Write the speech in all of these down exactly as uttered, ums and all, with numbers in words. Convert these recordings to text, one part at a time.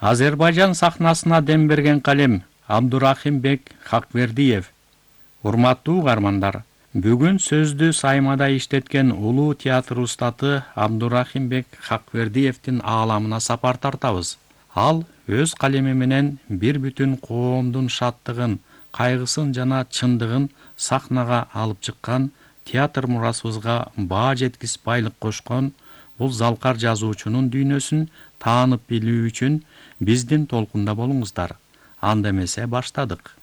Азербайжан сахнасына дем берген калем Абдурахимбек Хаквердиев. Урматтуу угармандар, бүгүн сөздү саймада иштеткен улуу театр устаты Абдурахимбек Хаквердиевдин ааламына сапар тартабыз. Ал өз калеми менен бир бүтүн коомдун шаттыгын, кайгысын жана чындыгын сахнага алып чыккан, театр мурасыбызга баа жеткис байлык кошкон бул залкар жазуучунун дүйнөсүн таанып билүү үчүн биздин толкунда болуңуздар. Анда эмесе баштадык.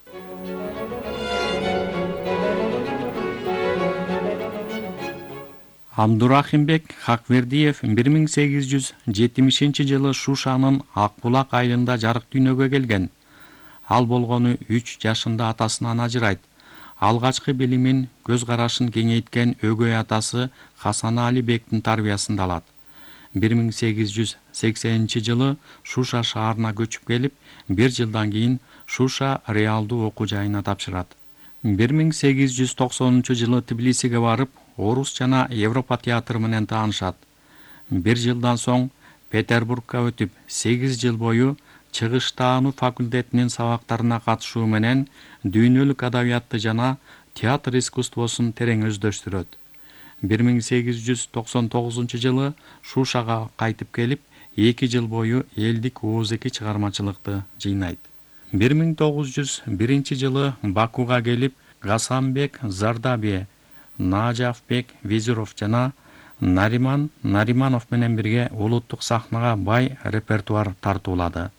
Абдурахимбек Хаквердиев бир миң сегиз жүз жетимишинчи жылы Шушанын Акбулак айылында жарык дүйнөгө келген. Ал болгону үч жашында атасынан ажырайт. Алгачкы билимин, көз карашын кеңейткен өгөй атасы Хасан Али бектин тарбиясында алат. бир миң сегиз жүз сексенинчи жылы Шуша шаарына көчүп келип, бир жылдан кийин Шуша реалдуу окуу жайына тапшырат. бир миң сегиз жүз токсонунчу жылы Тбилисиге барып, орус жана Европа театры менен таанышат. Бир жылдан соң Петербургка өтүп, сегиз жыл бою чыгыш таануу факультетинин сабактарына катышуу менен дүйнөлүк адабиятты жана театр искусствосун терең өздөштүрөт. бир миң сегиз жүз токсон тогузунчу жылы Шушага кайтып келип, эки жыл бою элдик ооз-эки чыгармачылыкты жыйнайт. бир миң тогуз жүз биринчи жылы Бакуга келип, Гасанбек Зардабие, Нажафбек Визиров жана Нариман Нариманов менен бирге улуттук сахнага бай репертуар тартуулады.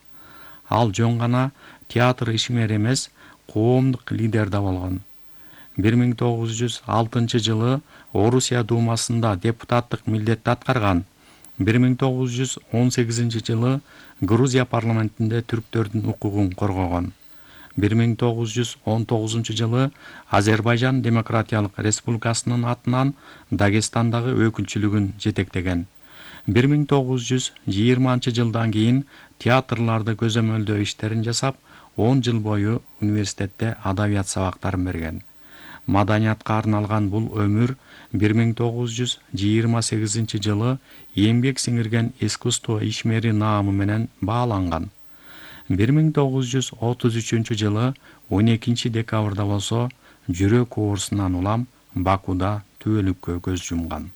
Ал жөн гана театр ишмери эмес, коомдук лидер да болгон. бир миң тогуз жүз алтынчы жылы Орусия думасында депутаттык милдетти аткарган. бир миң тогуз жүз он сегизинчи жылы Грузия парламентинде түрктөрдүн укугун коргогон. бир миң тогуз жүз он тогузунчу жылы Азербайжан Демократиялык Республикасынын атынан Дагестандагы өкүлчүлүгүн жетектеген. бир миң тогуз жүз жыйырманчы жылдан кийин театрларды көзөмөлдөө иштерин жасап, он жыл бою университетте адабият сабактарын берген. Маданиятка арналган бул өмүр бир миң тогуз жүз жыйырма сегизинчи жылы эмгек сиңирген искусство ишмери наамы менен бааланган. бир миң тогуз жүз отуз үчүнчү жылы он экинчи декабрда болсо жүрөк оорусунан улам Бакуда түбөлүккө көз жумган.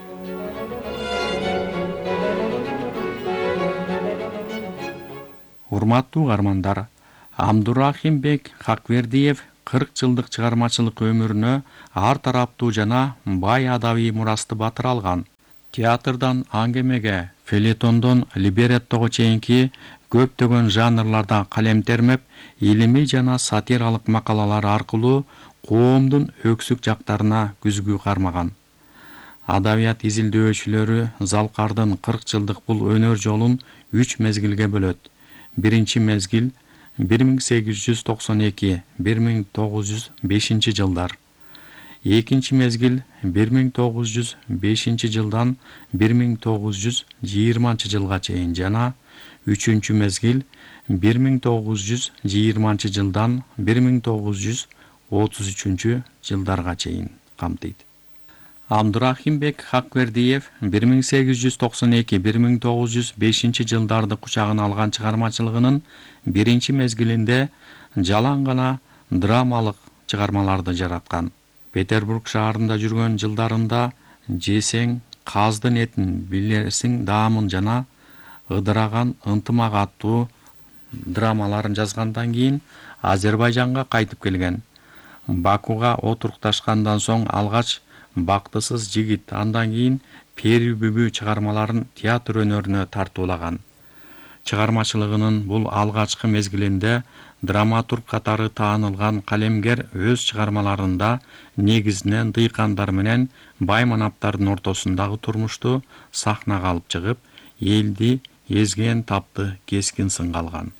Урматтуу угармандар, Абдурахимбек Хаквердиев кырк жылдык чыгармачылык өмүрүнө ар тараптуу жана бай адабий мурасты батыра алган. Театрдан аңгемеге, фельетондон либреттого чейинки көптөгөн жанрларда калем термеп, илимий жана сатиралык макалалар аркылуу коомдун өксүк жактарына күзгү кармаган. Адабият изилдөөчүлөрү Залкардын кырк жылдык бул өнөр жолун үч мезгилге бөлөт. Биринчи мезгил бир миң сегиз жүз токсон эки — бир миң тогуз жүз бешинчи жылдар. Экинчи мезгил бир миң тогуз жүз бешинчи жылдан бир миң тогуз жүз жыйырманчы жылга чейин жана үчүнчү мезгил бир миң тогуз жүз жыйырманчы жылдан бир миң тогуз жүз отуз үчүнчү жылдарга чейин камтыйт. Абдурахимбек Хаквердиев бир миң сегиз жүз токсон эки — бир миң тогуз жүз бешинчи жылдарды кучагына алган чыгармачылыгынын биринчи мезгилинде жалаң гана драмалык чыгармаларды жараткан. Петербург шаарында жүргөн жылдарында Жесең каздын этин, билерсиң даамын жана Ыдыраган ынтымак аттуу драмаларын жазгандан кийин Азербайжанга кайтып келген. Бакуга отурукташкандан соң алгач Бактысыз жигит, андан кийин Пери бүбү чыгармаларын театр өнөрүнө тартуулаган. Чыгармачылыгынын бул алгачкы мезгилинде драматург катары таанылган калемгер өз чыгармаларында негизинен дыйкандар менен бай манаптардын ортосундагы турмушту сахнага алып чыгып, элди эзген тапты кескин сынга алган.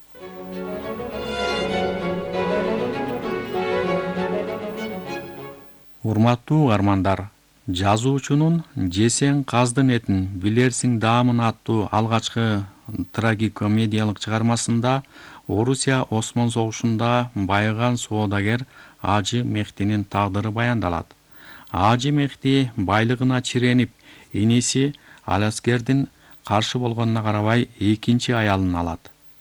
Урматтуу угармандар, жазуучунун Жесең каздын этин, билерсиң даамын аттуу алгачкы трагикомедиялык чыгармасында Орусия Осмон согушунда байыган соодагер Ажы Мехтинин тагдыры баяндалат. Ажы Мехти байлыгына чиренип, иниси Аляскердин каршы болгонуна карабай экинчи аялын алат.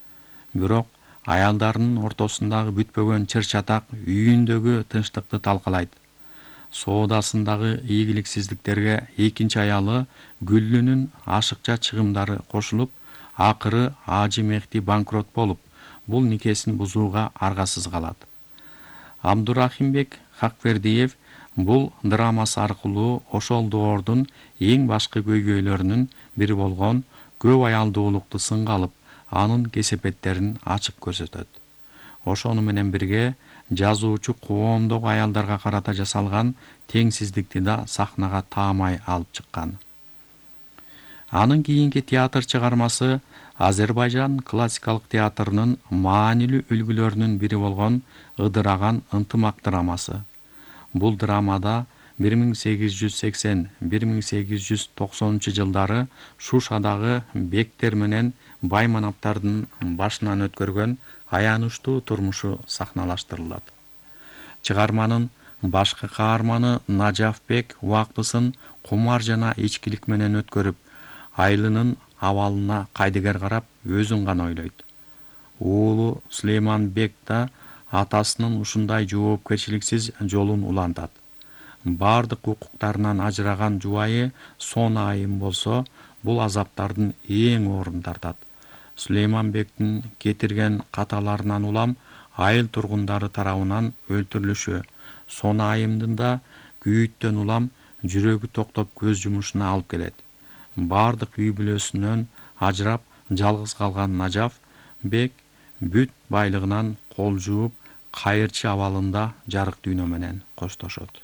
бирок аялдарынын ортосундагы бүтпөгөн чыр чатак үйүндөгү тынчтыкты талкалайт. Соодасындагы ийгиликсиздиктерге экинчи аялы Гүллүнүн ашыкча чыгымдары кошулуп, акыры Ажы Мехди банкрот болуп, бул никесин бузууга аргасыз калат. Абдурахимбек Хаквердиев бул драмасы аркылуу ошол доордун эң башкы көйгөйлөрүнүн бири болгон көп аялдуулукту сынга алып, анын кесепеттерин ачык көрсөтөт. Ошону менен бирге жазуучу коомдогу аялдарга карата жасалган теңсиздикти да сахнага таамай алып чыккан. Анын кийинки театр чыгармасы Азербайжан классикалык театрынын маанилүү үлгүлөрүнүн бири болгон Ыдыраган ынтымак драмасы. Бул драмада бир миң сегиз жүз сексен — бир миң сегиз жүз токсонунчу жылдары Шушадагы бектер менен байманаптардын башынан өткөргөн аянычтуу турмушу сахналаштырылат. Чыгарманын башкы каарманы Нажафбек убактысын кумар жана ичкилик менен өткөрүп, айылынын абалына кайдыгер карап, өзүн гана ойлойт. Уулу Сулейманбек да атасынын ушундай жоопкерчиликсиз жолун улантат. Бардык укуктарынан ажыраган жубайы Сона айым болсо, бул азаптардын эң оорун тартат. Сулейманбектин кетирген каталарынан улам айыл тургундары тарабынан өлтүрүлүшү, Сона айымдын да күйүттөн улам жүрөгү токтоп көз жумушуна алып келет. Бардык үй бүлөсүнөн ажырап, жалгыз калган Нажаф бек бүт байлыгынан кол жууп, кайырчы абалында жарык дүйнө менен коштошот.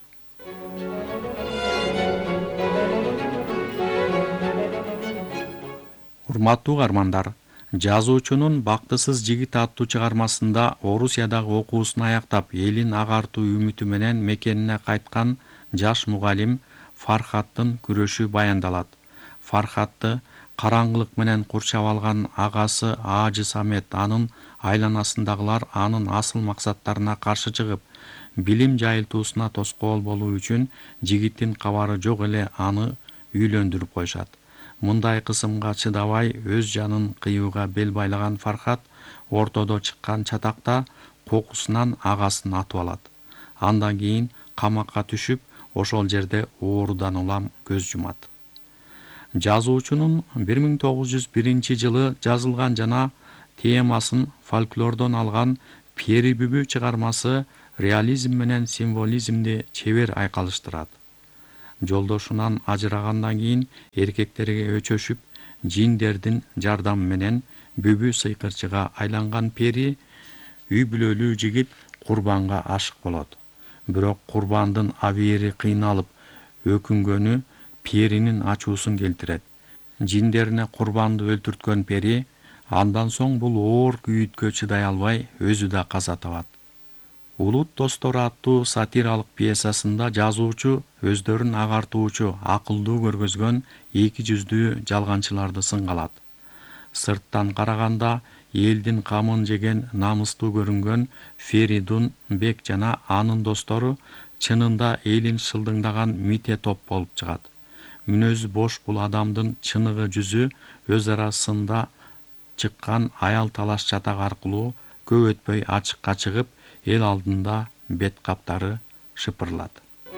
Урматтуу угармандар, жазуучунун Бактысыз жигит аттуу чыгармасында Орусиядагы окуусун аяктап, элин агартуу үмүтү менен мекенине кайткан жаш мугалим Фархаттын күрөшү баяндалат. Фархатты караңгылык менен курчап алган агасы Ажы Самет, анын айланасындагылар анын асыл максаттарына каршы чыгып, билим жайылтуусуна тоскоол болуу үчүн жигиттин кабары жок эле аны үйлөндүрүп коюшат. Мындай кысымга чыдабай өз жанын кыюуга бел байлаган Фархат ортодо чыккан чатакта кокусунан агасын атып алат. Андан кийин камакка түшүп, ошол жерде оорудан улам көз жумат. Жазуучунун бир миң тогуз жүз биринчи жылы жазылган жана темасын фольклордон алган Пери бүбү чыгармасы реализм менен символизмди чебер айкалыштырат. Жолдошунан ажырагандан кийин эркектерге өчөшүп, жиндердин жардамы менен бүбү сыйкырчыга айланган Пери үй бүлөлүү жигит Курбанга ашык болот. Бирок Курбандын абийири кыйналып, өкүнгөнү Перинин ачуусун келтирет. Жиндерине Курбанды өлтүрткөн Пери андан соң бул оор күйүткө чыдай албай, өзү да каза табат. Улут достору аттуу сатиралык пьесасында жазуучу өздөрүн агартуучу, акылдуу көргөзгөн эки жүздүү жалганчыларды сынга алат. Сырттан караганда элдин камын жеген намыстуу көрүнгөн Феридун бек жана анын достору чынында элин шылдыңдаган мите топ болуп чыгат. Мүнөзү бош бул адамдын чыныгы жүзү өз ара сында чыккан аял талаш чатак аркылуу көп өтпөй ачыкка чыгып, эл алдында бет каптары шыпырлат.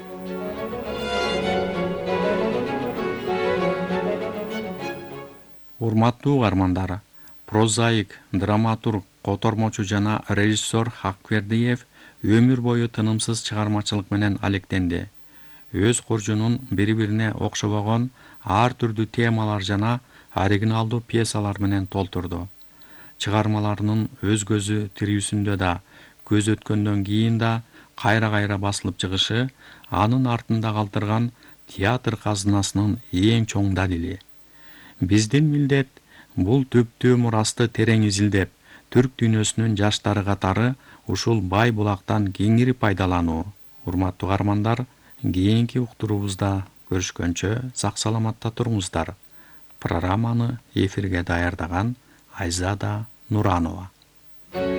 Урматтуу угармандар, прозаик, драматург, котормочу жана режиссер Хаквердиев өмүр бою тынымсыз чыгармачылык менен алектенди. Өз куржунун бири-бирине окшобогон ар түрдүү темалар жана оригиналдуу пьесалар менен толтурду. Чыгармаларынын өз көзү тирүүсүндө да, көз өткөндөн кийин да кайра-кайра басылып чыгышы анын артында калтырган театр казынасынын эң чоң далили. Биздин милдет бул түптүү мурасты терең изилдеп, түрк дүйнөсүнүн жаштары катары ушул бай булактан кеңири пайдалануу. Урматтуу угармандар, кийинки уктуруубузда көрүшкөнчө сак саламатта туруңуздар. Программаны эфирге даярдаган Айзада Нуранова.